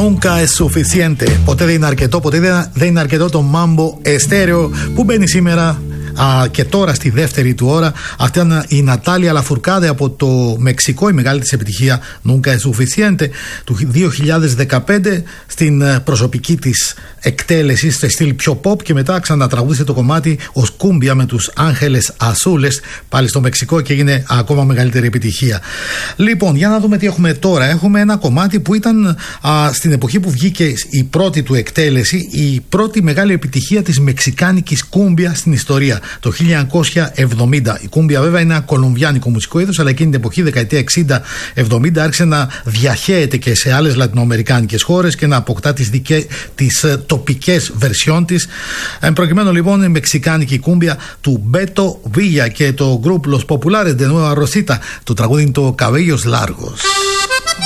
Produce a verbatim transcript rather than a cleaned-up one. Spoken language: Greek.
Nunca es suficiente. Ποτέ δεν είναι αρκετό, ποτέ δεν είναι αρκετό το Mambo Estéreo που μπαίνει σήμερα α, και τώρα στη δεύτερη του ώρα. Αυτή είναι η Νατάλια Λαφουρκάδε από το Μεξικό, η μεγάλη της επιτυχία Nunca es suficiente του δύο χιλιάδες δεκαπέντε, στην προσωπική της εκτέλεση σε στυλ πιο pop, και μετά ξανατραγούδισε το κομμάτι ως κούμπια με τους Ángeles Azules πάλι στο Μεξικό και έγινε ακόμα μεγαλύτερη επιτυχία. Λοιπόν, για να δούμε τι έχουμε τώρα. Έχουμε ένα κομμάτι που ήταν α, στην εποχή που βγήκε η πρώτη του εκτέλεση, η πρώτη μεγάλη επιτυχία της μεξικάνικης κούμπια στην ιστορία, το χίλια εννιακόσια εβδομήντα. Η κούμπια βέβαια είναι ένα κολομβιάνικο μουσικό είδος, αλλά εκείνη την εποχή, δεκαετία εξήντα εβδομήντα, άρχισε να διαχέεται και σε άλλες λατινοαμερικάνικες χώρες και να αποκτά τις, δικέ, τις uh, τοπικές βερσιόν της. Εν προκειμένου λοιπόν η μεξικάνικη κούμπια του Μπέτο Βίλια και το group Los Populares de Nueva Rosita. Το τραγούδι είναι το Cabellos Largos.